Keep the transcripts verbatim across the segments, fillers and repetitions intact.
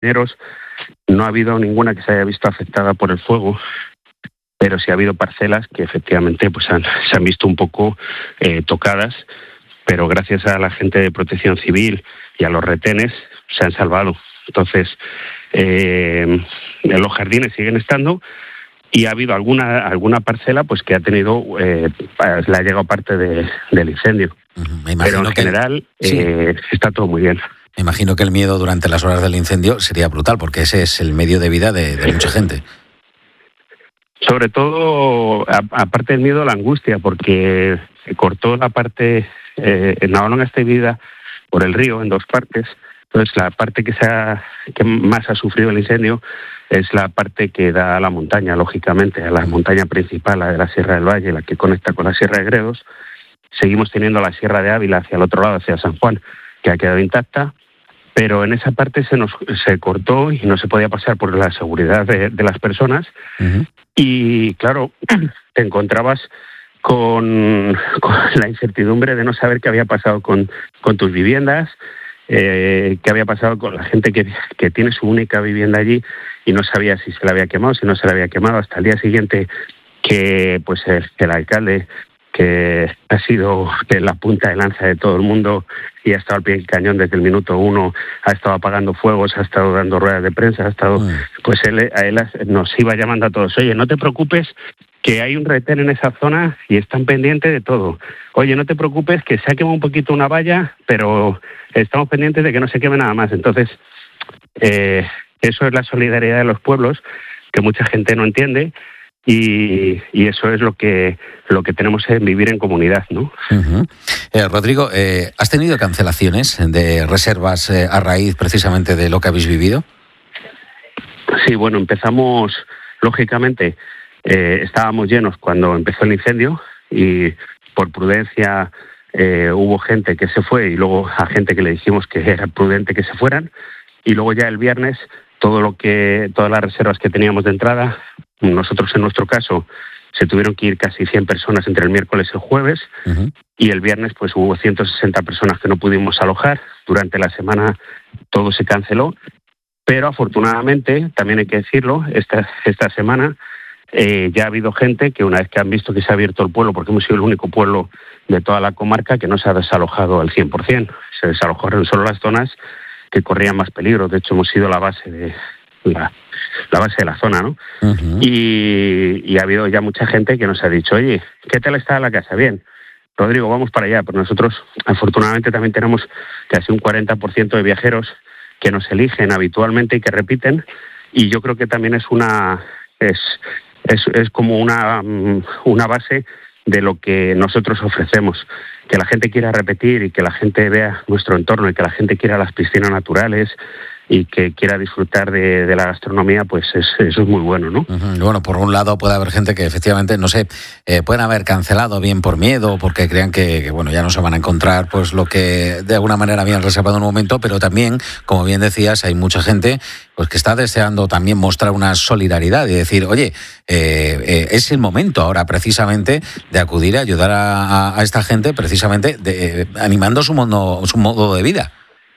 compañeros, no ha habido ninguna que se haya visto afectada por el fuego, pero sí ha habido parcelas que efectivamente pues han, se han visto un poco eh, tocadas, pero gracias a la gente de Protección Civil y a los retenes se han salvado. Entonces, eh, los jardines siguen estando y ha habido alguna alguna parcela pues que ha tenido, eh, le ha llegado parte de, del incendio. Uh-huh. Pero en que, general sí. eh, está todo muy bien. Me imagino que el miedo durante las horas del incendio sería brutal, porque ese es el medio de vida de, de mucha gente. Sobre todo, a, aparte del miedo, la angustia, porque se cortó la parte, eh, en Navalonga está dividida por el río en dos partes. Entonces, la parte que, se ha, que más ha sufrido el incendio es la parte que da a la montaña, lógicamente, a la montaña principal, la de la Sierra del Valle, la que conecta con la Sierra de Gredos. Seguimos teniendo la Sierra de Ávila hacia el otro lado, hacia San Juan, que ha quedado intacta, pero en esa parte se nos se cortó y no se podía pasar por la seguridad de, de las personas. Uh-huh. Y, claro, te encontrabas con, con la incertidumbre de no saber qué había pasado con, con tus viviendas, Eh, qué había pasado con la gente que, que tiene su única vivienda allí y no sabía si se la había quemado, si no se la había quemado, hasta el día siguiente que pues el, el alcalde, que ha sido la punta de lanza de todo el mundo y ha estado al pie del cañón desde el minuto uno, ha estado apagando fuegos, ha estado dando ruedas de prensa, ha estado, mm. pues él, a él nos iba llamando a todos, oye, no te preocupes, que hay un retén en esa zona y están pendientes de todo. Oye, no te preocupes, que se ha quemado un poquito una valla, pero estamos pendientes de que no se queme nada más. Entonces, eh, eso es la solidaridad de los pueblos, que mucha gente no entiende, y, y eso es lo que lo que tenemos en vivir en comunidad, ¿no? Uh-huh. Eh, Rodrigo, eh, ¿has tenido cancelaciones de reservas eh, a raíz precisamente de lo que habéis vivido? Sí, bueno, empezamos, lógicamente, eh, estábamos llenos cuando empezó el incendio y por prudencia eh, hubo gente que se fue y luego a gente que le dijimos que era prudente que se fueran, y luego ya el viernes todo lo que todas las reservas que teníamos de entrada, nosotros en nuestro caso se tuvieron que ir casi cien personas entre el miércoles y el jueves, uh-huh. y el viernes pues hubo ciento sesenta personas que no pudimos alojar. Durante la semana todo se canceló, pero afortunadamente, también hay que decirlo, esta, esta semana eh, ya ha habido gente que una vez que han visto que se ha abierto el pueblo, porque hemos sido el único pueblo de toda la comarca que no se ha desalojado al cien por ciento, se desalojaron solo las zonas que corrían más peligro. De hecho, hemos sido la base de la, la base de la zona, ¿no? Uh-huh. Y, y ha habido ya mucha gente que nos ha dicho, oye, ¿qué tal está la casa? Bien, Rodrigo, vamos para allá. Pero nosotros, afortunadamente, también tenemos casi un cuarenta por ciento de viajeros que nos eligen habitualmente y que repiten. Y yo creo que también es una es es, es como una una base de lo que nosotros ofrecemos, que la gente quiera repetir y que la gente vea nuestro entorno y que la gente quiera las piscinas naturales y que quiera disfrutar de, de la gastronomía, pues es, eso es muy bueno, ¿no? Uh-huh. Bueno, por un lado puede haber gente que efectivamente, no sé, eh, pueden haber cancelado bien por miedo, porque crean que, que, bueno, ya no se van a encontrar pues lo que de alguna manera habían reservado en un momento, pero también, como bien decías, hay mucha gente pues que está deseando también mostrar una solidaridad y decir, oye, eh, eh, es el momento ahora precisamente de acudir a ayudar a, a esta gente, precisamente de, eh, animando su modo, su modo de vida.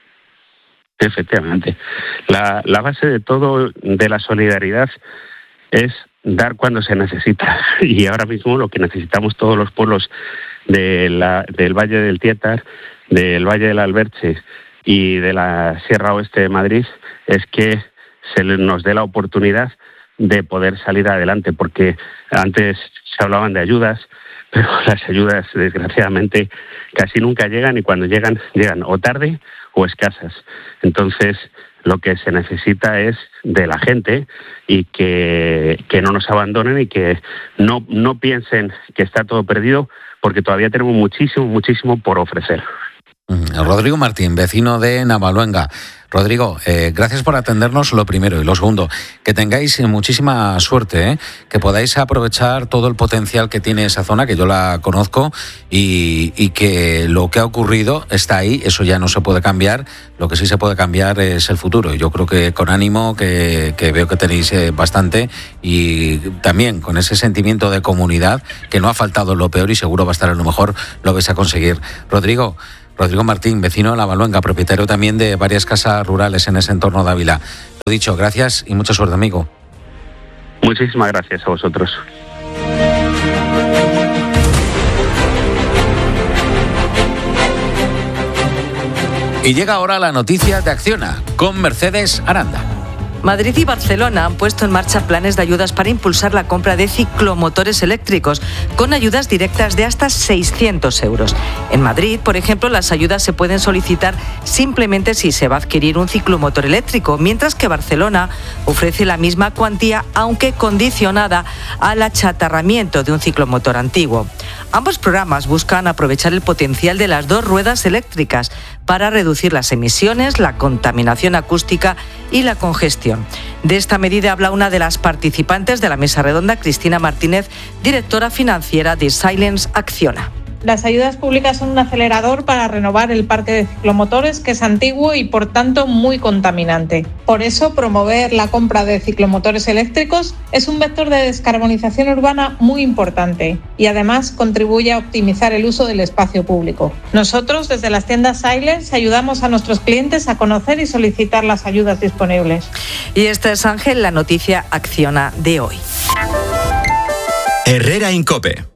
Efectivamente. La, la base de todo, de la solidaridad, es dar cuando se necesita. Y ahora mismo lo que necesitamos todos los pueblos de la, del Valle del Tietar, del Valle del Alberche y de la Sierra Oeste de Madrid es que se nos dé la oportunidad de poder salir adelante, porque antes se hablaban de ayudas, pero las ayudas desgraciadamente casi nunca llegan, y cuando llegan, llegan o tarde o escasas. Entonces, lo que se necesita es de la gente y que, que no nos abandonen y que no, no piensen que está todo perdido, porque todavía tenemos muchísimo, muchísimo por ofrecer. Rodrigo Martín, vecino de Navaluenga. Rodrigo, eh, gracias por atendernos, lo primero. Y lo segundo, que tengáis muchísima suerte, ¿eh? Que podáis aprovechar todo el potencial que tiene esa zona, que yo la conozco, y, y que lo que ha ocurrido está ahí, eso ya no se puede cambiar. Lo que sí se puede cambiar es el futuro. Y yo creo que con ánimo, que, que veo que tenéis eh, bastante, y también con ese sentimiento de comunidad, que no ha faltado en lo peor y seguro va a estar en lo mejor, lo vais a conseguir. Rodrigo, Rodrigo Martín, vecino de Navaluenga, propietario también de varias casas rurales en ese entorno de Ávila. Lo dicho, gracias y mucha suerte, amigo. Muchísimas gracias a vosotros. Y llega ahora la noticia de Acciona con Mercedes Aranda. Madrid y Barcelona han puesto en marcha planes de ayudas para impulsar la compra de ciclomotores eléctricos, con ayudas directas de hasta seiscientos euros. En Madrid, por ejemplo, las ayudas se pueden solicitar simplemente si se va a adquirir un ciclomotor eléctrico, mientras que Barcelona ofrece la misma cuantía, aunque condicionada al achatarramiento de un ciclomotor antiguo. Ambos programas buscan aprovechar el potencial de las dos ruedas eléctricas para reducir las emisiones, la contaminación acústica y la congestión. De esta medida habla una de las participantes de la mesa redonda, Cristina Martínez, directora financiera de Silence Acciona. Las ayudas públicas son un acelerador para renovar el parque de ciclomotores, que es antiguo y por tanto muy contaminante. Por eso, promover la compra de ciclomotores eléctricos es un vector de descarbonización urbana muy importante y además contribuye a optimizar el uso del espacio público. Nosotros, desde las tiendas Silence, ayudamos a nuestros clientes a conocer y solicitar las ayudas disponibles. Y esta es, Ángel, la noticia Acciona de hoy. Herrera Incope.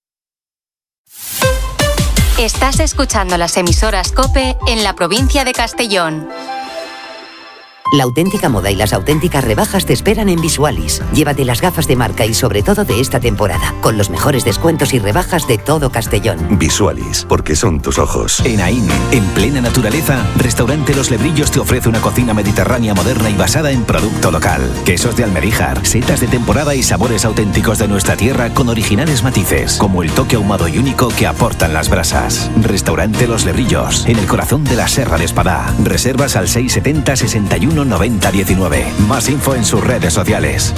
Estás escuchando las emisoras COPE en la provincia de Castellón. La auténtica moda y las auténticas rebajas te esperan en Visualis. Llévate las gafas de marca y sobre todo de esta temporada, con los mejores descuentos y rebajas de todo Castellón. Visualis, porque son tus ojos. En Aín, en plena naturaleza, Restaurante Los Lebrillos te ofrece una cocina mediterránea moderna y basada en producto local. Quesos de Almeríjar, setas de temporada y sabores auténticos de nuestra tierra con originales matices, como el toque ahumado y único que aportan las brasas. Restaurante Los Lebrillos, en el corazón de la Serra de Espadá. Reservas al seis setenta sesenta y uno noventa diecinueve. Más info en sus redes sociales.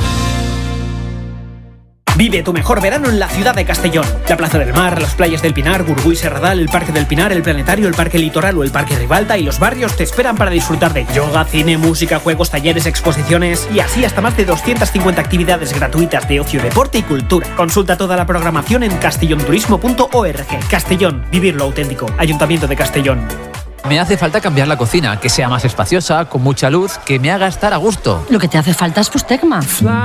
Vive tu mejor verano en la ciudad de Castellón. La Plaza del Mar, las playas del Pinar, Gurgú y Serradal, el Parque del Pinar, el Planetario, el Parque Litoral o el Parque Ribalta y los barrios te esperan para disfrutar de yoga, cine, música, juegos, talleres, exposiciones y así hasta más de doscientas cincuenta actividades gratuitas de ocio, deporte y cultura. Consulta toda la programación en castellonturismo punto org. Castellón, vivir lo auténtico. Ayuntamiento de Castellón. Me hace falta cambiar la cocina, que sea más espaciosa, con mucha luz, que me haga estar a gusto. Lo que te hace falta es Fustegma.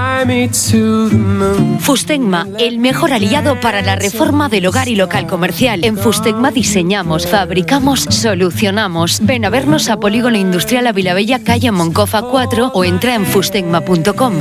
Fustegma, el mejor aliado para la reforma del hogar y local comercial. En Fustegma diseñamos, fabricamos, solucionamos. Ven a vernos a Polígono Industrial Avilabella, calle Moncofa cuatro o entra en fustegma punto com.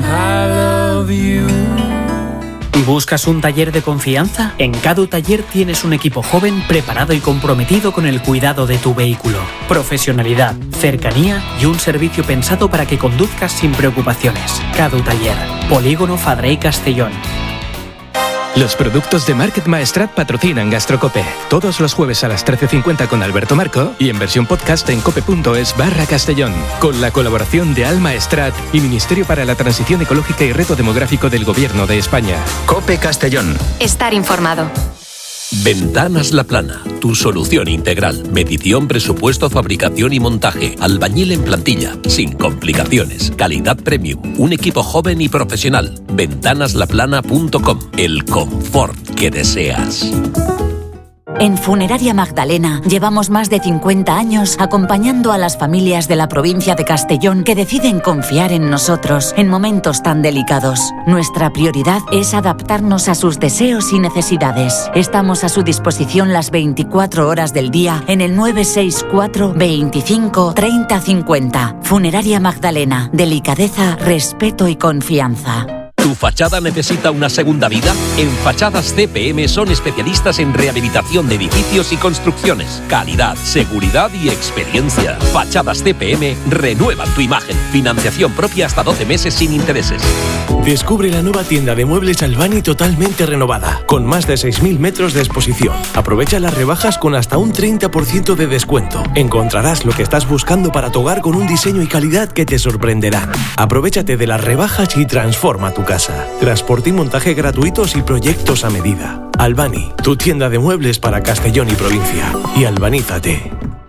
¿Buscas un taller de confianza? En Cadu Taller tienes un equipo joven, preparado y comprometido con el cuidado de tu vehículo. Profesionalidad, cercanía y un servicio pensado para que conduzcas sin preocupaciones. Cadu Taller, Polígono Fadrey Castellón. Los productos de Market Maestrat patrocinan Gastrocope. Todos los jueves a las trece cincuenta con Alberto Marco y en versión podcast en cope.es barra Castellón. Con la colaboración de Alma Estrat y Ministerio para la Transición Ecológica y Reto Demográfico del Gobierno de España. Cope Castellón. Estar informado. Ventanas La Plana, tu solución integral. Medición, presupuesto, fabricación y montaje. Albañil en plantilla, sin complicaciones. Calidad premium. Un equipo joven y profesional. ventanas la plana punto com. El confort que deseas. En Funeraria Magdalena llevamos más de cincuenta años acompañando a las familias de la provincia de Castellón que deciden confiar en nosotros en momentos tan delicados. Nuestra prioridad es adaptarnos a sus deseos y necesidades. Estamos a su disposición las veinticuatro horas del día en el nueve seis cuatro, veinticinco, treinta cincuenta. Funeraria Magdalena. Delicadeza, respeto y confianza. ¿Tu fachada necesita una segunda vida? En Fachadas C P M son especialistas en rehabilitación de edificios y construcciones. Calidad, seguridad y experiencia. Fachadas C P M renuevan tu imagen. Financiación propia hasta doce meses sin intereses. Descubre la nueva tienda de muebles Albani totalmente renovada, con más de seis mil metros de exposición. Aprovecha las rebajas con hasta un treinta por ciento de descuento. Encontrarás lo que estás buscando para tu hogar con un diseño y calidad que te sorprenderán. Aprovechate de las rebajas y transforma tu casa. Transporte y montaje gratuitos y proyectos a medida. Albani, tu tienda de muebles para Castellón y provincia. Y albanízate.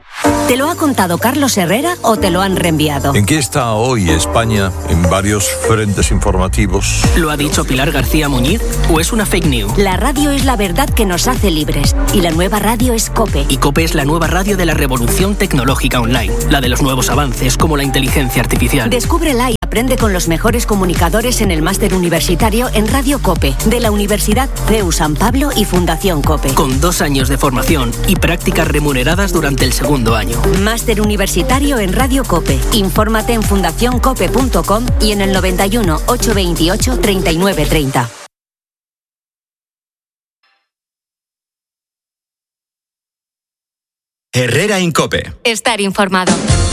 ¿Te lo ha contado Carlos Herrera o te lo han reenviado? ¿En qué está hoy España en varios frentes informativos? ¿Lo ha dicho Pilar García Muñiz o es una fake news? La radio es la verdad que nos hace libres y la nueva radio es COPE. Y COPE es la nueva radio de la revolución tecnológica online, la de los nuevos avances como la inteligencia artificial. Descúbrela y aprende con los mejores comunicadores en el máster universitario en Radio COPE de la Universidad C E U San Pablo y Fundación COPE. Con dos años de formación y prácticas remuneradas durante el segundo año. Máster universitario en Radio COPE. Infórmate en fundación cope punto com y en el noventa y uno, ochocientos veintiocho, treinta y nueve treinta. Herrera Incope. Estar informado.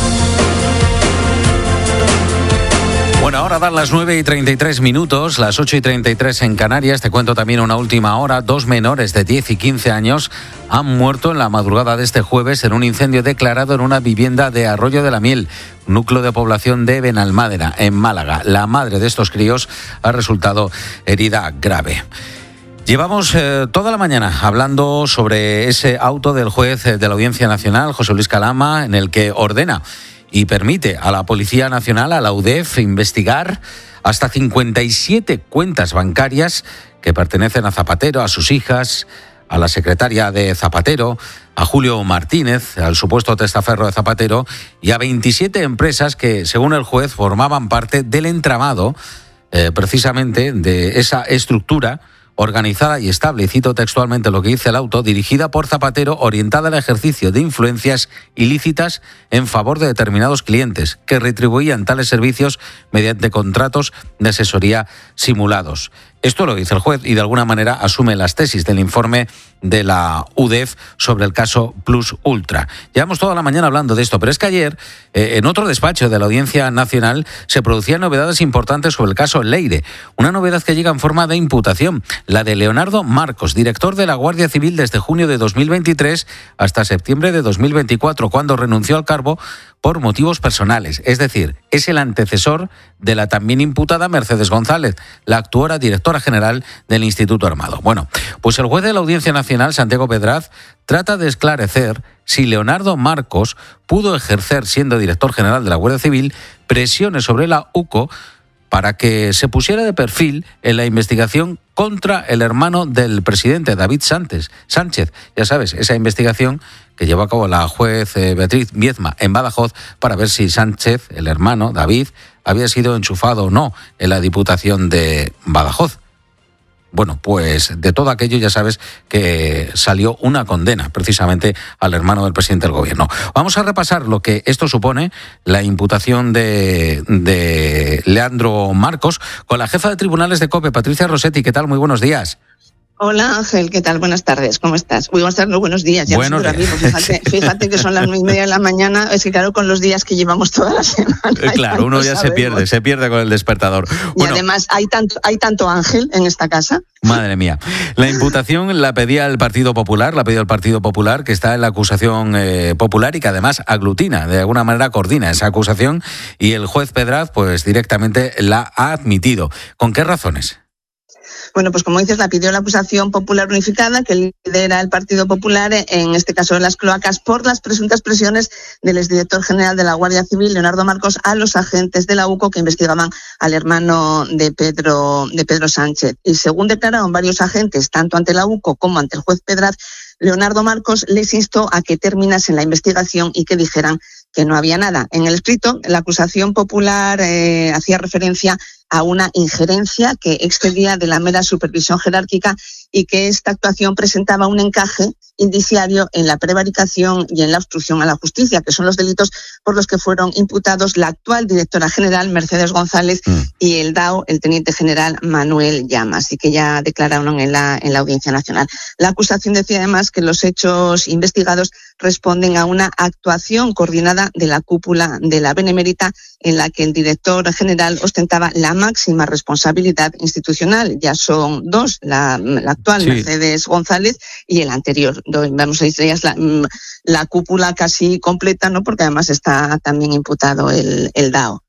Bueno, ahora dan las nueve y treinta y tres minutos, las ocho y treinta y tres en Canarias. Te cuento también una última hora. Dos menores de diez y quince años han muerto en la madrugada de este jueves en un incendio declarado en una vivienda de Arroyo de la Miel, núcleo de población de Benalmádena, en Málaga. La madre de estos críos ha resultado herida grave. Llevamos eh, toda la mañana hablando sobre ese auto del juez de la Audiencia Nacional, José Luis Calama, en el que ordena y permite a la Policía Nacional, a la U D E F, investigar hasta cincuenta y siete cuentas bancarias que pertenecen a Zapatero, a sus hijas, a la secretaria de Zapatero, a Julio Martínez, al supuesto testaferro de Zapatero, y a veintisiete empresas que, según el juez, formaban parte del entramado, eh, precisamente, de esa estructura organizada y estable, y cito textualmente lo que dice el auto, dirigida por Zapatero, orientada al ejercicio de influencias ilícitas en favor de determinados clientes, que retribuían tales servicios mediante contratos de asesoría simulados. Esto lo dice el juez y de alguna manera asume las tesis del informe de la U D E F sobre el caso Plus Ultra. Llevamos toda la mañana hablando de esto, pero es que ayer, eh, en otro despacho de la Audiencia Nacional, se producían novedades importantes sobre el caso Leire. Una novedad que llega en forma de imputación, la de Leonardo Marcos, director de la Guardia Civil desde junio de dos mil veintitrés hasta septiembre de dos mil veinticuatro, cuando renunció al cargo por motivos personales. Es decir, es el antecesor de la también imputada Mercedes González, la actual directora general del Instituto Armado. Bueno, pues el juez de la Audiencia Nacional, Santiago Pedraz, trata de esclarecer si Leonardo Marcos pudo ejercer, siendo director general de la Guardia Civil, presiones sobre la U C O para que se pusiera de perfil en la investigación contra el hermano del presidente, David Sánchez. Sánchez, ya sabes, esa investigación que llevó a cabo la juez eh, Beatriz Viezma en Badajoz para ver si Sánchez, el hermano, David, había sido enchufado o no en la Diputación de Badajoz. Bueno, pues de todo aquello ya sabes que salió una condena precisamente al hermano del presidente del gobierno. Vamos a repasar lo que esto supone, la imputación de, de Leandro Marcos, con la jefa de tribunales de COPE, Patricia Rossetti. ¿Qué tal? Muy buenos días. Hola Ángel, ¿qué tal? Buenas tardes, ¿cómo estás? Muy buenas tardes, no, buenos días, ya buenos días. Mismo, fíjate, fíjate que son las nueve y media de la mañana, es que claro, con los días que llevamos toda la semana. Claro, uno ya se pierde, se pierde con el despertador. Y bueno, además hay tanto, hay tanto Ángel en esta casa. Madre mía. La imputación la pedía el Partido Popular, la pedía el Partido Popular, que está en la acusación eh, popular y que además aglutina, de alguna manera coordina esa acusación, y el juez Pedraz pues directamente la ha admitido. ¿Con qué razones? Bueno, pues como dices, la pidió la acusación popular unificada que lidera el Partido Popular, en este caso de las cloacas, por las presuntas presiones del exdirector general de la Guardia Civil, Leonardo Marcos, a los agentes de la U C O que investigaban al hermano de Pedro, de Pedro Sánchez. Y según declararon varios agentes, tanto ante la U C O como ante el juez Pedraz, Leonardo Marcos les instó a que terminasen la investigación y que dijeran que no había nada. En el escrito, la acusación popular eh, hacía referencia a una injerencia que excedía de la mera supervisión jerárquica y que esta actuación presentaba un encaje indiciario en la prevaricación y en la obstrucción a la justicia, que son los delitos por los que fueron imputados la actual directora general, Mercedes González, mm. y el D A O, el teniente general Manuel Llamas, y que ya declararon en la, en la Audiencia Nacional. La acusación decía además que los hechos investigados responden a una actuación coordinada de la cúpula de la Benemérita, en la que el director general ostentaba la máxima responsabilidad institucional. Ya son dos, la, la actual sí. Mercedes González y el anterior. Vamos a decir, ya es la, la cúpula casi completa, ¿no? Porque además está también imputado el, el D A O.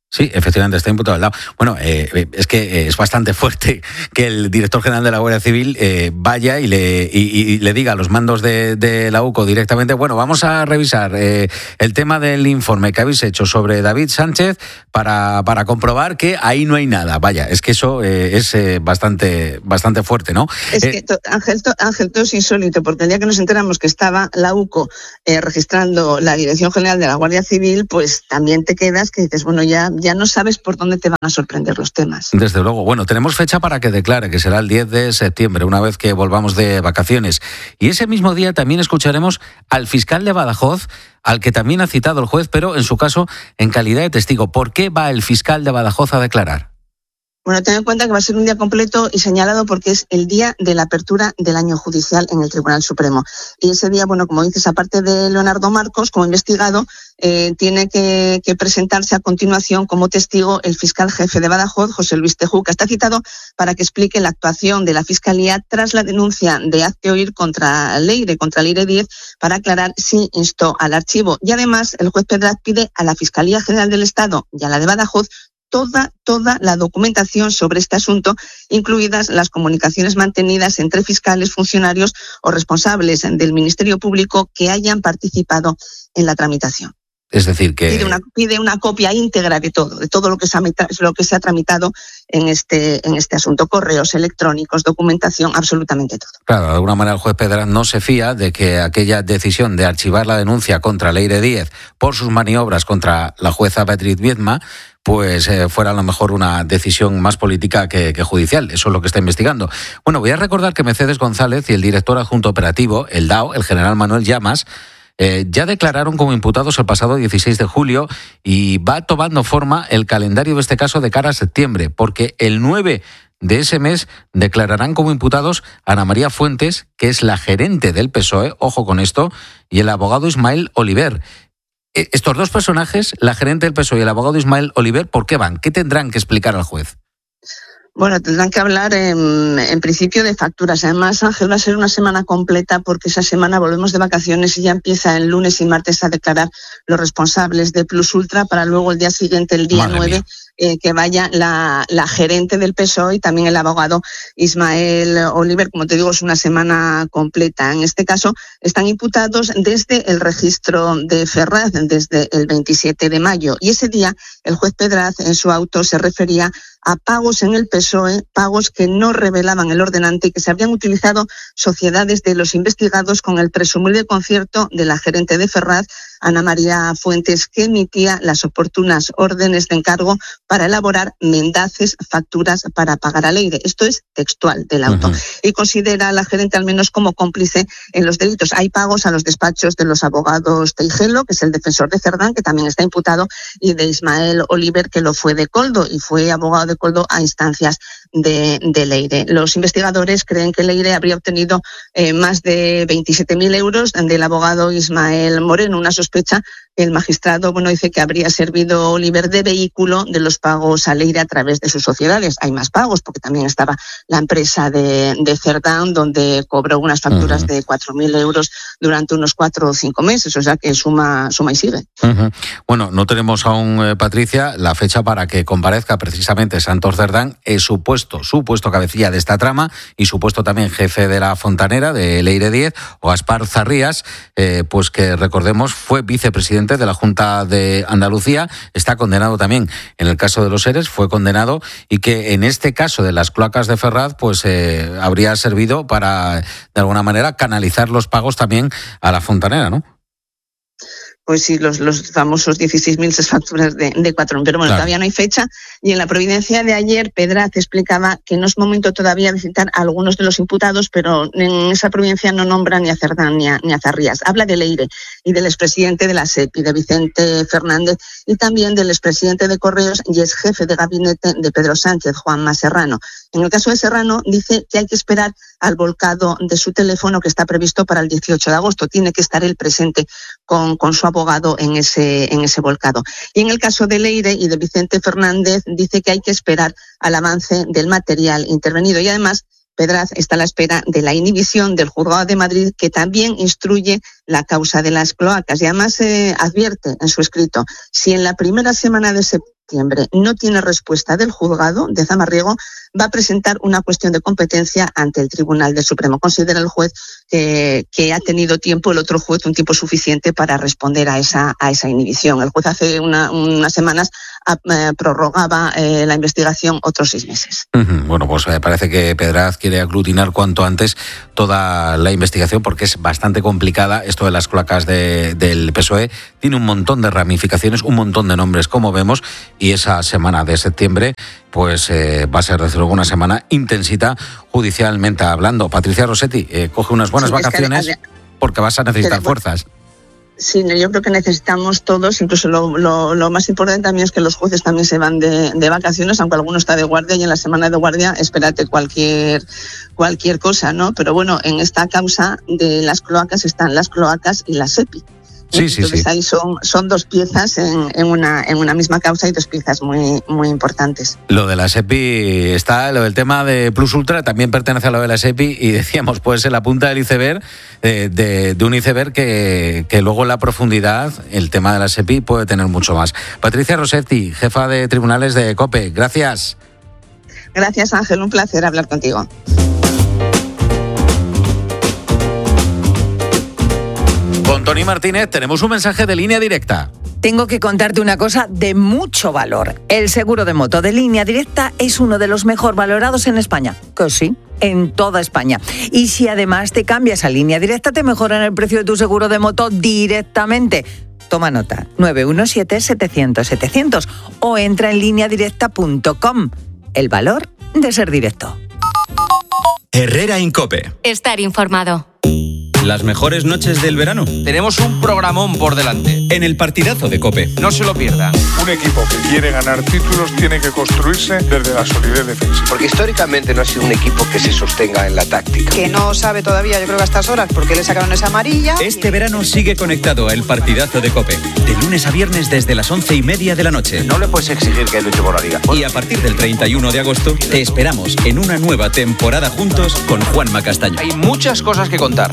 Sí, efectivamente, está imputado al D A O. Bueno, eh, es que es bastante fuerte que el director general de la Guardia Civil eh, vaya y le, y, y le diga a los mandos de, de la U C O directamente, bueno, vamos a revisar eh, el tema del informe que habéis hecho sobre David Sánchez para, para comprobar que ahí no hay nada. Vaya, es que eso eh, es eh, bastante, bastante fuerte, ¿no? Es eh, que, to, Ángel, to, Ángel, todo es insólito, porque el día que nos enteramos que estaba la U C O eh, registrando la Dirección General de la Guardia Civil, pues también te quedas que dices, bueno, ya... ya no sabes por dónde te van a sorprender los temas. Desde luego. Bueno, tenemos fecha para que declare, que será el diez de septiembre, una vez que volvamos de vacaciones. Y ese mismo día también escucharemos al fiscal de Badajoz, al que también ha citado el juez, pero en su caso en calidad de testigo. ¿Por qué va el fiscal de Badajoz a declarar? Bueno, ten en cuenta que va a ser un día completo y señalado porque es el día de la apertura del año judicial en el Tribunal Supremo. Y ese día, bueno, como dices, aparte de Leonardo Marcos, como investigado, eh, tiene que, que presentarse a continuación como testigo el fiscal jefe de Badajoz, José Luis Tejú, que está citado para que explique la actuación de la Fiscalía tras la denuncia de Hazte Oír contra Leire, contra Leire Díez, para aclarar si instó al archivo. Y además, el juez Pedraz pide a la Fiscalía General del Estado y a la de Badajoz toda, toda la documentación sobre este asunto, incluidas las comunicaciones mantenidas entre fiscales, funcionarios o responsables del Ministerio Público que hayan participado en la tramitación. Es decir, que... Pide una, pide una copia íntegra de todo, de todo lo que se ha, lo que se ha tramitado en este, en este asunto. Correos electrónicos, documentación, absolutamente todo. Claro, de alguna manera el juez Pedraz no se fía de que aquella decisión de archivar la denuncia contra Leire Díez por sus maniobras contra la jueza Beatriz Viedma, pues eh, fuera a lo mejor una decisión más política que, que judicial. Eso es lo que está investigando. Bueno, voy a recordar que Mercedes González y el director adjunto operativo, el D A O, el general Manuel Llamas, Eh, ya declararon como imputados el pasado dieciséis de julio y va tomando forma el calendario de este caso de cara a septiembre, porque el nueve de ese mes declararán como imputados a Ana María Fuentes, que es la gerente del P S O E, ojo con esto, y el abogado Ismael Oliver. Eh, estos dos personajes, la gerente del P S O E y el abogado Ismael Oliver, ¿por qué van? ¿Qué tendrán que explicar al juez? Bueno, tendrán que hablar en, en principio de facturas. Además, Ángel, va a ser una semana completa porque esa semana volvemos de vacaciones y ya empieza el lunes y martes a declarar los responsables de Plus Ultra para luego el día siguiente, el día nueve, eh, que vaya la, la gerente del P S O E y también el abogado Ismael Oliver. Como te digo, es una semana completa. En este caso, están imputados desde el registro de Ferraz, desde el veintisiete de mayo. Y ese día, el juez Pedraz, en su auto, se refería a pagos en el P S O E, pagos que no revelaban el ordenante y que se habían utilizado sociedades de los investigados con el presumible concierto de la gerente de Ferraz, Ana María Fuentes, que emitía las oportunas órdenes de encargo para elaborar mendaces, facturas para pagar a Leire. Esto es textual del auto. Uh-huh. Y considera a la gerente al menos como cómplice en los delitos. Hay pagos a los despachos de los abogados Teijelo, que es el defensor de Cerdán, que también está imputado, y de Ismael Oliver, que lo fue de Coldo y fue abogado de Coldo a instancias de, de Leire. Los investigadores creen que Leire habría obtenido eh, más de veintisiete mil euros del abogado Ismael Moreno, una sospecha. El magistrado, bueno, dice que habría servido Oliver de vehículo de los pagos a Leire a través de sus sociedades. Hay más pagos, porque también estaba la empresa de, de Cerdán, donde cobró unas facturas uh-huh. de cuatro mil euros durante unos cuatro o cinco meses, o sea que suma, suma y sigue. Uh-huh. Bueno, no tenemos aún, eh, Patricia, la fecha para que comparezca precisamente Santos Cerdán, es supuesto, supuesto cabecilla de esta trama y supuesto también jefe de la fontanera de Leire Díez, o Gaspar Zarrías, eh, pues que recordemos fue vicepresidente de la Junta de Andalucía, está condenado también en el caso de los ERES, fue condenado, y que en este caso de las cloacas de Ferraz pues eh, habría servido para de alguna manera canalizar los pagos también a la fontanera, ¿no? Pues sí, los, los famosos dieciséis mil facturas de, de cuatro. Pero bueno, claro, todavía no hay fecha. Y en la providencia de ayer, Pedraz explicaba que no es momento todavía de citar a algunos de los imputados, pero en esa providencia no nombra ni a Cerdán ni a, ni a Zarrías. Habla de Leire y del expresidente de la S E P I, de Vicente Fernández, y también del expresidente de Correos y ex jefe de gabinete de Pedro Sánchez, Juanma Serrano. En el caso de Serrano, dice que hay que esperar al volcado de su teléfono, que está previsto para el dieciocho de agosto. Tiene que estar él presente con, con su abogado en ese, en ese volcado. Y en el caso de Leire y de Vicente Fernández, dice que hay que esperar al avance del material intervenido. Y además, Pedraz está a la espera de la inhibición del Juzgado de Madrid, que también instruye la causa de las cloacas. Y además eh, advierte en su escrito, si en la primera semana de septiembre septiembre no tiene respuesta del juzgado de Zamarriego, va a presentar una cuestión de competencia ante el Tribunal del Supremo. Considera el juez que, que ha tenido tiempo, el otro juez, un tiempo suficiente para responder a esa, a esa inhibición. El juez hace una, unas semanas eh, prorrogaba eh, la investigación otros seis meses. Uh-huh. Bueno, pues eh, parece que Pedraz quiere aglutinar cuanto antes toda la investigación porque es bastante complicada. Esto de las cloacas de, del P S O E tiene un montón de ramificaciones, un montón de nombres, como vemos, y esa semana de septiembre pues eh, va a ser desde luego una semana intensita judicialmente hablando. Patricia Rossetti, eh, coge unas buenas sí, vacaciones es que, porque vas a necesitar fuerzas. Sí, yo creo que necesitamos todos, incluso lo, lo, lo más importante también es que los jueces también se van de, de vacaciones, aunque alguno está de guardia, y en la semana de guardia espérate cualquier, cualquier cosa, ¿no? Pero bueno, en esta causa de las cloacas están las cloacas y la SEPI. Sí, sí, Entonces sí. ahí son, son dos piezas en, en, una, en una misma causa y dos piezas muy, muy importantes. Lo de la SEPI está, lo del tema de Plus Ultra también pertenece a lo de la SEPI y decíamos, puede ser la punta del iceberg, eh, de, de un iceberg que, que luego en la profundidad el tema de la SEPI puede tener mucho más. Patricia Rossetti, jefa de tribunales de COPE, gracias. Gracias, Ángel, un placer hablar contigo. Con Tony Martínez tenemos un mensaje de Línea Directa. Tengo que contarte una cosa de mucho valor. El seguro de moto de Línea Directa es uno de los mejor valorados en España. Que sí, en toda España. Y si además te cambias a Línea Directa, te mejoran el precio de tu seguro de moto directamente. Toma nota, nueve uno siete, setecientos, setecientos o entra en línea directa punto com. El valor de ser directo. Herrera en COPE. Estar informado. Las mejores noches del verano. Tenemos un programón por delante. En el partidazo de COPE. No se lo pierdan. Un equipo que quiere ganar títulos tiene que construirse desde la solidez defensiva. Porque históricamente no ha sido un equipo que se sostenga en la táctica. Que no sabe todavía, yo creo que a estas horas, por qué le sacaron esa amarilla. Este verano sigue conectado a el partidazo de COPE. De lunes a viernes desde las once y media de la noche. No le puedes exigir que luche por la liga. Y a partir del treinta y uno de agosto te esperamos en una nueva temporada juntos con Juanma Castaño. Hay muchas cosas que contar.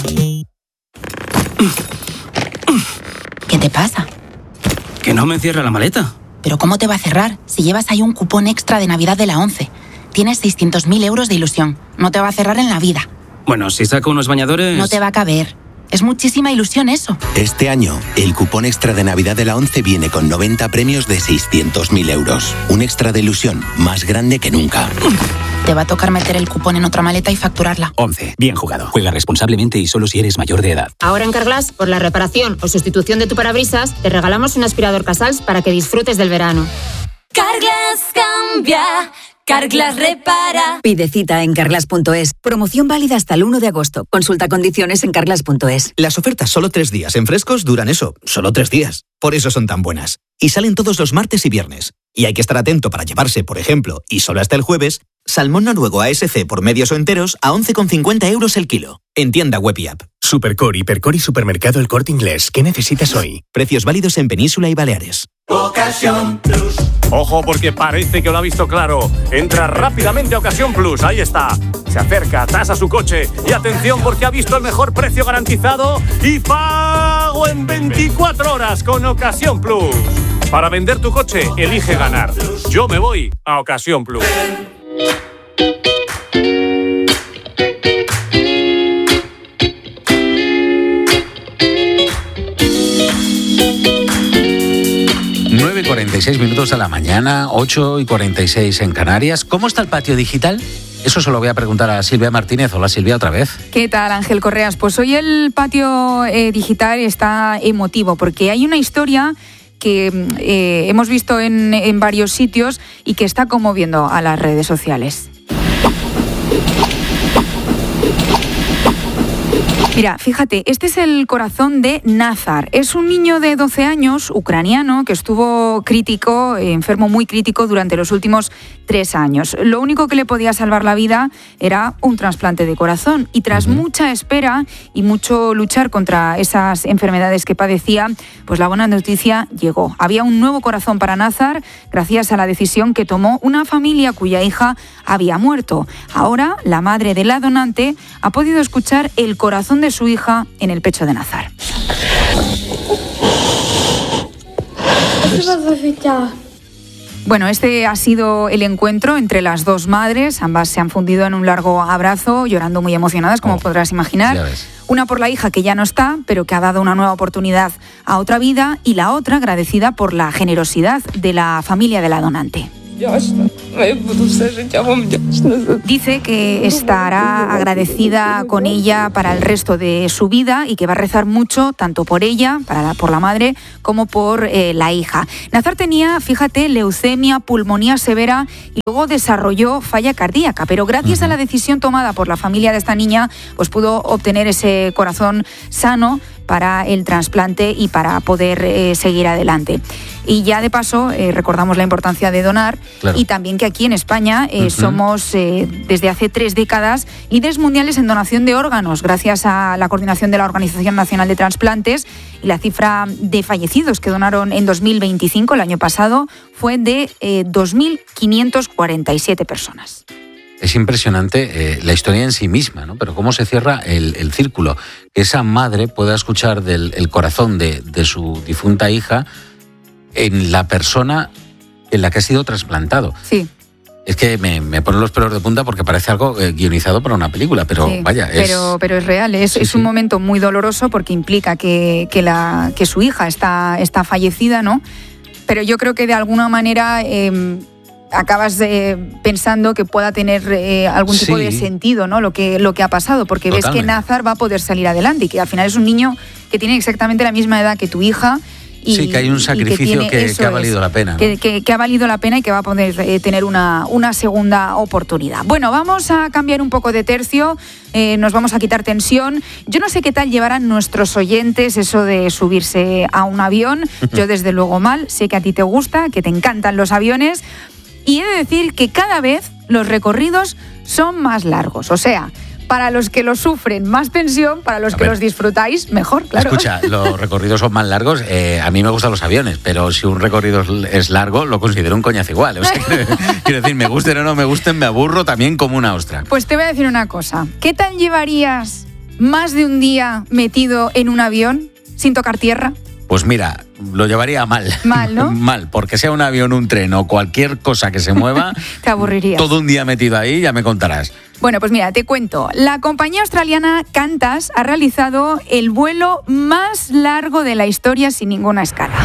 ¿Qué te pasa? Que no me cierra la maleta. ¿Pero cómo te va a cerrar si llevas ahí un cupón extra de Navidad de la ONCE? Tienes seiscientos mil euros de ilusión. No te va a cerrar en la vida. Bueno, si saco unos bañadores... No te va a caber. Es muchísima ilusión eso. Este año, el cupón extra de Navidad de la ONCE viene con noventa premios de seiscientos mil euros. Un extra de ilusión más grande que nunca. Te va a tocar meter el cupón en otra maleta y facturarla. ONCE. Bien jugado. Juega responsablemente y solo si eres mayor de edad. Ahora en Carglass, por la reparación o sustitución de tu parabrisas, te regalamos un aspirador Casals para que disfrutes del verano. Carglass cambia. Carglass repara. Pide cita en carglass punto es. Promoción válida hasta el uno de agosto. Consulta condiciones en carglass punto es. Las ofertas solo tres días en frescos duran eso, solo tres días. Por eso son tan buenas. Y salen todos los martes y viernes. Y hay que estar atento para llevarse, por ejemplo, y solo hasta el jueves, salmón noruego A S C por medios o enteros a once con cincuenta euros el kilo. En tienda web y app. Supercore, Hipercore y Supermercado El Corte Inglés. ¿Qué necesitas hoy? Precios válidos en Península y Baleares. Ocasión Plus. Ojo porque parece que lo ha visto claro. Entra rápidamente a Ocasión Plus, ahí está. Se acerca, tasa su coche y atención porque ha visto el mejor precio garantizado y pago en veinticuatro horas con Ocasión Plus. Para vender tu coche, elige ganar. Yo me voy a Ocasión Plus. nueve y cuarenta y seis minutos de la mañana, ocho y cuarenta y seis en Canarias. ¿Cómo está el patio digital? Eso se lo voy a preguntar a Silvia Martínez. Hola Silvia, otra vez. ¿Qué tal, Ángel Correas? Pues hoy el patio eh, digital está emotivo porque hay una historia que eh, hemos visto en, en varios sitios y que está conmoviendo a las redes sociales. Mira, fíjate, este es el corazón de Nazar. Es un niño de doce años, ucraniano, que estuvo crítico, enfermo muy crítico durante los últimos tres años. Lo único que le podía salvar la vida era un trasplante de corazón. Y tras uh-huh. mucha espera y mucho luchar contra esas enfermedades que padecía, pues la buena noticia llegó. Había un nuevo corazón para Nazar gracias a la decisión que tomó una familia cuya hija había muerto. Ahora, la madre de la donante ha podido escuchar el corazón de de su hija en el pecho de Nazar. Bueno, este ha sido el encuentro entre las dos madres. Ambas se han fundido en un largo abrazo, llorando muy emocionadas, como oh, podrás imaginar. Una por la hija, que ya no está, pero que ha dado una nueva oportunidad a otra vida, y la otra agradecida por la generosidad de la familia de la donante. Dice que estará agradecida con ella para el resto de su vida y que va a rezar mucho tanto por ella, para la, por la madre, como por eh, la hija. Nazar tenía, fíjate, leucemia, pulmonía severa y luego desarrolló falla cardíaca, pero gracias uh-huh. a la decisión tomada por la familia de esta niña, pues pudo obtener ese corazón sano para el trasplante y para poder eh, seguir adelante. Y ya de paso eh, recordamos la importancia de donar, claro. y también que aquí en España eh, uh-huh. somos eh, desde hace tres décadas líderes mundiales en donación de órganos, gracias a la coordinación de la Organización Nacional de Transplantes, y la cifra de fallecidos que donaron en dos mil veinticinco, el año pasado, fue de eh, dos mil quinientas cuarenta y siete personas. Es impresionante eh, la historia en sí misma, ¿no? Pero cómo se cierra el, el círculo. Que esa madre pueda escuchar del el corazón de, de su difunta hija en la persona en la que ha sido trasplantado. Sí. Es que me, me ponen los pelos de punta porque parece algo eh, guionizado para una película, pero sí, vaya, es... Pero, pero es real, es, sí, es un sí. momento muy doloroso porque implica que, que, la, que su hija está, está fallecida, ¿no? Pero yo creo que de alguna manera... Eh, acabas eh, pensando que pueda tener eh, algún tipo sí. de sentido, ¿no? Lo que, lo que ha pasado, porque Totalmente. ves que Nazar va a poder salir adelante y que al final es un niño que tiene exactamente la misma edad que tu hija. Y, sí, que hay un sacrificio que, tiene, que, que ha valido es, la pena, ¿no? Que, que, que ha valido la pena y que va a poder eh, tener una, una segunda oportunidad. Bueno, vamos a cambiar un poco de tercio, eh, nos vamos a quitar tensión. Yo no sé qué tal llevarán nuestros oyentes eso de subirse a un avión. Yo desde luego mal, sé que a ti te gusta, que te encantan los aviones. Y he de decir que cada vez los recorridos son más largos. O sea, para los que los sufren, más tensión; para los a que ver. los disfrutáis, mejor, claro. Escucha, los recorridos son más largos. Eh, a mí me gustan los aviones, pero si un recorrido es largo, lo considero un coñazo igual. O sea, quiero decir, me gusten o no me gusten, me aburro también como una ostra. Pues te voy a decir una cosa. ¿Qué tal llevarías más de un día metido en un avión sin tocar tierra? Pues mira, lo llevaría mal. Mal, ¿no? Mal, porque sea un avión, un tren o cualquier cosa que se mueva... Te aburrirías. Todo un día metido ahí, ya me contarás. Bueno, pues mira, te cuento. La compañía australiana Qantas ha realizado el vuelo más largo de la historia sin ninguna escala.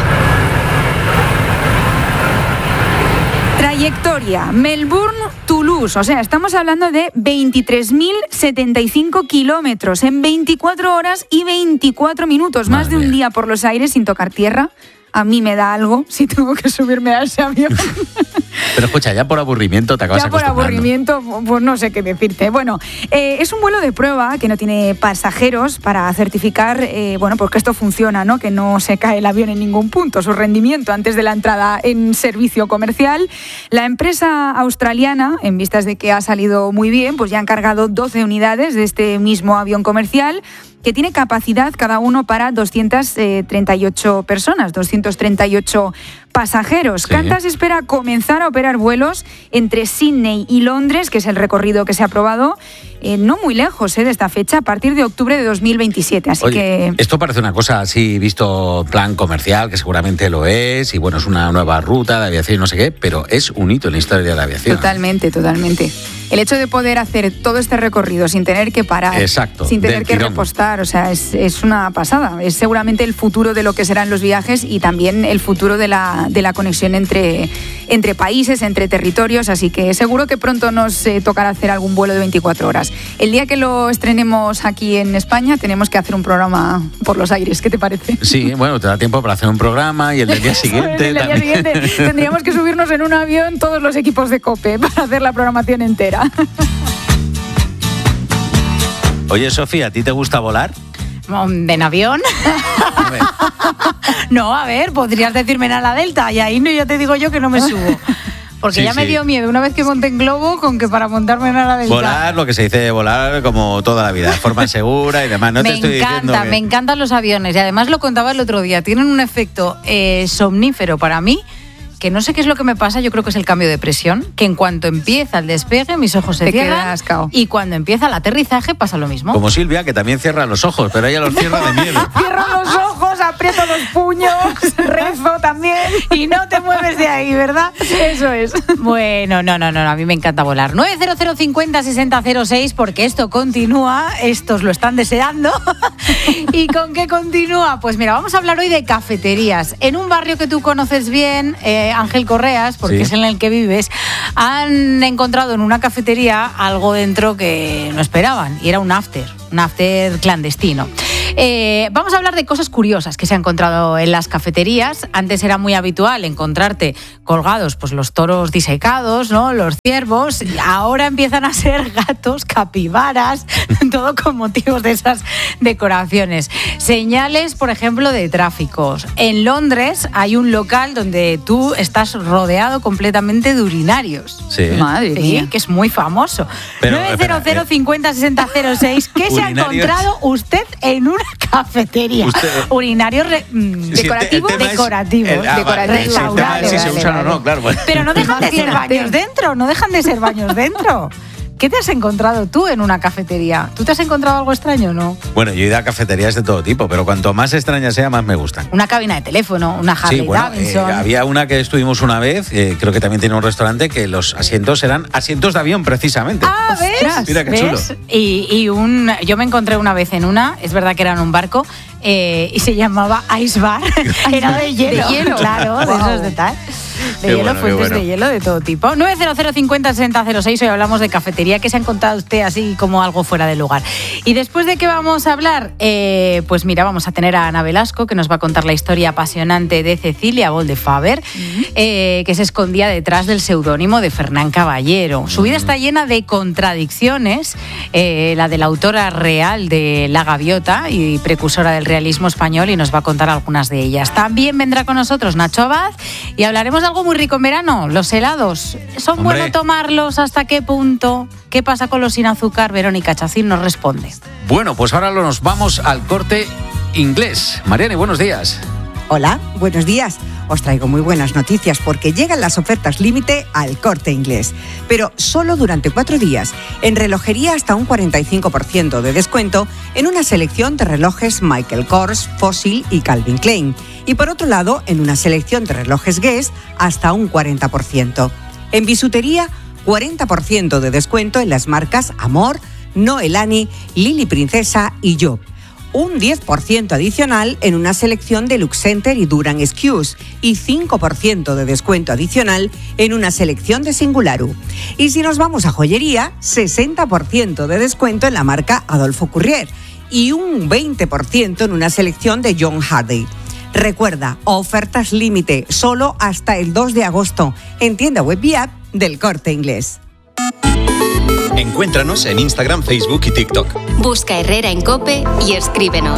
Trayectoria, Melbourne-Toulouse, o sea, estamos hablando de veintitrés mil setenta y cinco kilómetros en veinticuatro horas y veinticuatro minutos, más de un día por los aires sin tocar tierra. A mí me da algo si tengo que subirme a ese avión. Pero escucha, ya por aburrimiento te acabas acostumbrando. Ya por aburrimiento, pues no sé qué decirte. Bueno, eh, es un vuelo de prueba que no tiene pasajeros para certificar, eh, bueno, pues que esto funciona, ¿no? Que no se cae el avión en ningún punto, su rendimiento antes de la entrada en servicio comercial. La empresa australiana, en vistas de que ha salido muy bien, pues ya ha encargado doce unidades de este mismo avión comercial, que tiene capacidad cada uno para doscientas treinta y ocho personas, doscientos treinta y ocho pasajeros. Sí. Qantas espera comenzar a operar vuelos entre Sydney y Londres, que es el recorrido que se ha aprobado, eh, no muy lejos eh, de esta fecha, a partir de octubre de dos mil veintisiete. Así Oye, que... esto parece una cosa así, visto plan comercial, que seguramente lo es, y bueno, es una nueva ruta de aviación y no sé qué, pero es un hito en la historia de la aviación. Totalmente, totalmente. El hecho de poder hacer todo este recorrido sin tener que parar, Exacto, sin tener que tirón. repostar, o sea, es, es una pasada. Es seguramente el futuro de lo que serán los viajes y también el futuro de la, de la conexión entre, entre países, entre territorios, así que seguro que pronto nos eh, tocará hacer algún vuelo de veinticuatro horas. El día que lo estrenemos aquí en España tenemos que hacer un programa por los aires, ¿qué te parece? Sí, bueno, te da tiempo para hacer un programa y el del día siguiente... el del día siguiente tendríamos que subirnos en un avión todos los equipos de COPE para hacer la programación entera. Oye, Sofía, ¿a ti te gusta volar? ¿En avión? A ver. No, a ver, podrías decirme en ala delta y ahí no, ya te digo yo que no me subo. Porque sí, ya sí. me dio miedo una vez que monté en globo con que para montarme en ala delta. Volar, lo que se dice volar como toda la vida, de forma segura y demás. No me te estoy encanta, diciendo que... me encantan los aviones y además lo contaba el otro día, tienen un efecto eh, somnífero para mí, que no sé qué es lo que me pasa, yo creo que es el cambio de presión, que en cuanto empieza el despegue mis ojos se te cierran y cuando empieza el aterrizaje pasa lo mismo. Como Silvia, que también cierra los ojos, pero ella los cierra de miedo. Cierra los ojos, aprieto los puños, rezo también. Y no te mueves de ahí, ¿verdad? Eso es. Bueno, no, no, no, a mí me encanta volar. nueve cero cero cincuenta sesenta cero seis, porque esto continúa, estos lo están deseando. ¿Y con qué continúa? Pues mira, vamos a hablar hoy de cafeterías. En un barrio que tú conoces bien, eh, Ángel Correas, porque sí, es en el que vives, han encontrado en una cafetería algo dentro que no esperaban, y era un after, un after clandestino. Eh, vamos a hablar de cosas curiosas que se han encontrado en las cafeterías. Antes era muy habitual encontrarte colgados pues los toros disecados, ¿no? Los ciervos. Y ahora empiezan a ser gatos, capibaras, todo con motivos de esas decoraciones. Señales, por ejemplo, de tráficos. En Londres hay un local donde tú estás rodeado completamente de urinarios. Sí. Madre sí, mía. Que es muy famoso. Pero, nueve cero cero cincuenta sesenta cero seis. ¿Qué se ha encontrado usted en un cafetería? Usted, urinarios re, mm, sí, decorativos, el, el decorativos, el, ah, decorativos, vale, restaurantes. Si se usan o no, claro. Bueno. Pero no dejan de ser baños dentro, no dejan de ser baños dentro. ¿Qué te has encontrado tú en una cafetería? ¿Tú te has encontrado algo extraño o no? Bueno, yo he ido a cafeterías de todo tipo, pero cuanto más extraña sea, más me gustan. Una cabina de teléfono, una Harley sí, bueno, Davidson. Eh, había una que estuvimos una vez, eh, creo que también tiene un restaurante, que los asientos eran asientos de avión, precisamente. Ah, ¿ves? Mira qué ¿ves? chulo. Y, y un, yo me encontré una vez en una, es verdad que era en un barco, eh, y se llamaba Ice Bar. Era de hielo. De hielo. Claro, wow. De esos de tal. De qué hielo, bueno, fuentes bueno. de hielo de todo tipo. nueve cero cero cincuenta sesenta cero seis, hoy hablamos de cafetería. ¿Qué se ha encontrado usted así como algo fuera de lugar? Y después de qué vamos a hablar, eh, pues mira, vamos a tener a Ana Velasco, que nos va a contar la historia apasionante de Cecilia Boldefaber, uh-huh. eh, que se escondía detrás del seudónimo de Fernán Caballero. Su vida está llena de contradicciones, eh, la de la autora real de La Gaviota y precursora del realismo español, y nos va a contar algunas de ellas. También vendrá con nosotros Nacho Abad y hablaremos de algo muy rico en verano, los helados. ¿Son Hombre. buenos tomarlos? ¿Hasta qué punto? ¿Qué pasa con los sin azúcar? Verónica Chacín nos responde. Bueno, pues ahora nos vamos al Corte Inglés. Mariane, buenos días. Hola, buenos días. Os traigo muy buenas noticias porque llegan las ofertas límite al Corte Inglés. Pero solo durante cuatro días. En relojería hasta un cuarenta y cinco por ciento de descuento en una selección de relojes Michael Kors, Fossil y Calvin Klein. Y por otro lado, en una selección de relojes Guess hasta un cuarenta por ciento. En bisutería, cuarenta por ciento de descuento en las marcas Amor, Noelani, Lily Princesa y Job. Un diez por ciento adicional en una selección de Lux Center y Duran Excuse y cinco por ciento de descuento adicional en una selección de Singularu. Y si nos vamos a joyería, sesenta por ciento de descuento en la marca Adolfo Courier y un veinte por ciento en una selección de John Hardy. Recuerda, ofertas límite solo hasta el dos de agosto en tienda web y app del Corte Inglés. Encuéntranos en Instagram, Facebook y TikTok. Busca Herrera en COPE y escríbenos.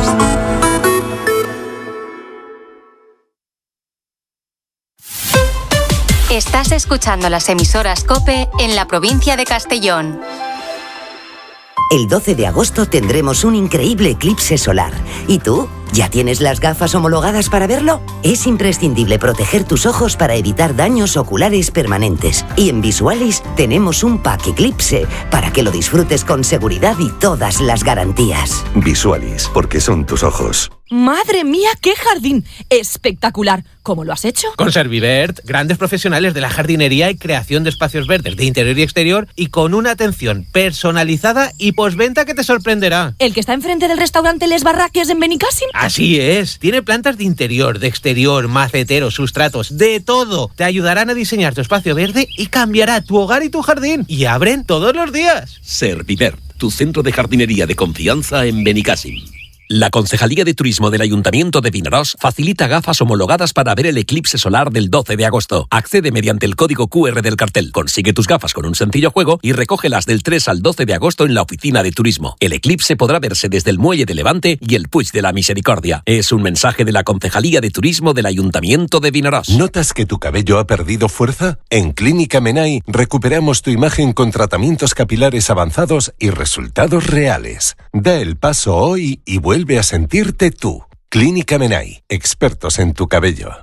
Estás escuchando las emisoras COPE en la provincia de Castellón. El doce de agosto tendremos un increíble eclipse solar. ¿Y tú? ¿Ya tienes las gafas homologadas para verlo? Es imprescindible proteger tus ojos para evitar daños oculares permanentes. Y en Visualis tenemos un pack Eclipse para que lo disfrutes con seguridad y todas las garantías. Visualis, porque son tus ojos. ¡Madre mía, qué jardín! ¡Espectacular! ¿Cómo lo has hecho? Con Servivert, grandes profesionales de la jardinería y creación de espacios verdes de interior y exterior, y con una atención personalizada y postventa que te sorprenderá. ¿El que está enfrente del restaurante Les Barraques en Benicàssim? Así es. Tiene plantas de interior, de exterior, maceteros, sustratos, de todo. Te ayudarán a diseñar tu espacio verde y cambiará tu hogar y tu jardín. Y abren todos los días. Servivert, tu centro de jardinería de confianza en Benicàssim. La Concejalía de Turismo del Ayuntamiento de Vinaròs facilita gafas homologadas para ver el eclipse solar del doce de agosto. Accede mediante el código cu erre del cartel. Consigue tus gafas con un sencillo juego y recógelas del tres al doce de agosto en la oficina de turismo. El eclipse podrá verse desde el Muelle de Levante y el Puig de la Misericordia. Es un mensaje de la Concejalía de Turismo del Ayuntamiento de Vinaròs. ¿Notas que tu cabello ha perdido fuerza? En Clínica Menai recuperamos tu imagen con tratamientos capilares avanzados y resultados reales. Da el paso hoy y vuelve a sentirte tú. Clínica Menai, expertos en tu cabello.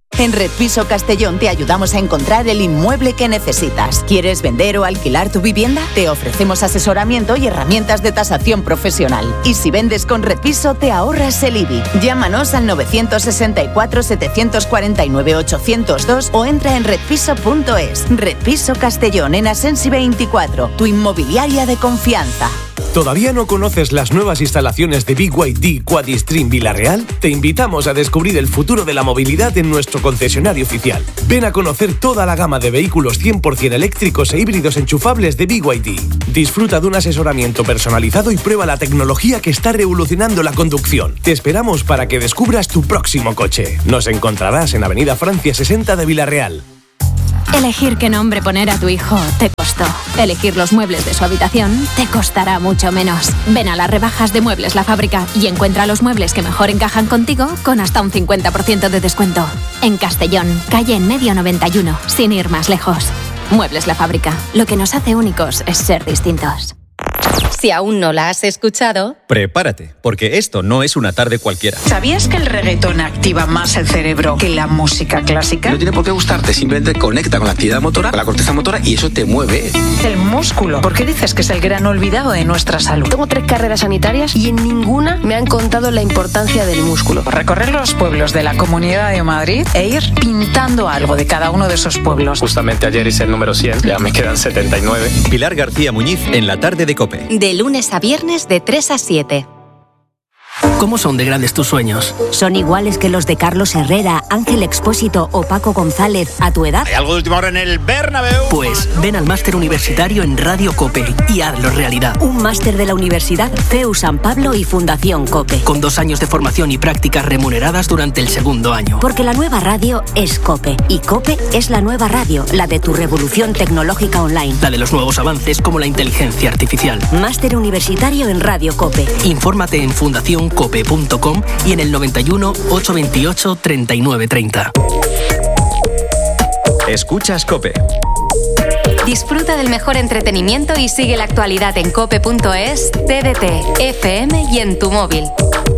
En Red Piso Castellón te ayudamos a encontrar el inmueble que necesitas. ¿Quieres vender o alquilar tu vivienda? Te ofrecemos asesoramiento y herramientas de tasación profesional. Y si vendes con Red Piso, te ahorras el I B I. Llámanos al nueve seis cuatro, siete cuatro nueve, ocho cero dos o entra en red piso punto es. Red Piso Castellón, en Asensi veinticuatro, tu inmobiliaria de confianza. ¿Todavía no conoces las nuevas instalaciones de B Y D Quadistream Vilarreal? Te invitamos a descubrir el futuro de la movilidad en nuestro concesionario oficial. Ven a conocer toda la gama de vehículos cien por ciento eléctricos e híbridos enchufables de B Y D. Disfruta de un asesoramiento personalizado y prueba la tecnología que está revolucionando la conducción. Te esperamos para que descubras tu próximo coche. Nos encontrarás en Avenida Francia sesenta de Vilarreal. Elegir qué nombre poner a tu hijo te costó. Elegir los muebles de su habitación te costará mucho menos. Ven a las rebajas de Muebles La Fábrica y encuentra los muebles que mejor encajan contigo con hasta un cincuenta por ciento de descuento. En Castellón, calle en medio noventa y uno, sin ir más lejos. Muebles La Fábrica. Lo que nos hace únicos es ser distintos. Si aún no la has escuchado, prepárate, porque esto no es una tarde cualquiera. ¿Sabías que el reggaetón activa más el cerebro que la música clásica? No tiene por qué gustarte, simplemente conecta con la actividad motora, con la corteza motora y eso te mueve. El músculo. ¿Por qué dices que es el gran olvidado de nuestra salud? Tengo tres carreras sanitarias y en ninguna me han contado la importancia del músculo. Recorrer los pueblos de la Comunidad de Madrid e ir pintando algo de cada uno de esos pueblos. Justamente ayer hice el número cien, ya me quedan setenta y nueve. Pilar García Muñiz en la tarde de COPE. De lunes a viernes de tres a siete. ¿Cómo son de grandes tus sueños? ¿Son iguales que los de Carlos Herrera, Ángel Expósito o Paco González a tu edad? ¿Hay algo de última hora en el Bernabéu? Pues ven al máster universitario en Radio COPE y hazlo realidad. Un máster de la Universidad C E U San Pablo y Fundación COPE. Con dos años de formación y prácticas remuneradas durante el segundo año. Porque la nueva radio es COPE y COPE es la nueva radio, la de tu revolución tecnológica online. La de los nuevos avances como la inteligencia artificial. Máster universitario en Radio COPE. Infórmate en fundación cope punto com y en el noventa y uno, ochocientos veintiocho, treinta y nueve treinta. Escuchas COPE. Disfruta del mejor entretenimiento y sigue la actualidad en cope punto es, T D T, F M y en tu móvil.